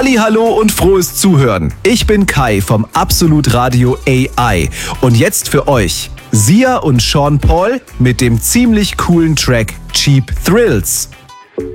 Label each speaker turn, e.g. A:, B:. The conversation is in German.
A: Hallihallo und frohes Zuhören. Ich bin Kai vom Absolut Radio AI und jetzt für euch Sia und Sean Paul mit dem ziemlich coolen Track Cheap Thrills.